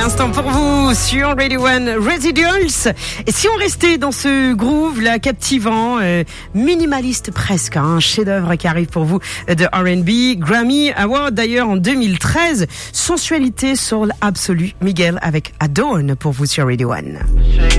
l'instant pour vous sur Radio One Residuals. Et si on restait dans ce groove là captivant, minimaliste presque, un chef-d'œuvre qui arrive pour vous de R&B, Grammy Award d'ailleurs en 2013, sensualité, soul absolu, Miguel avec Adorn pour vous sur Radio One.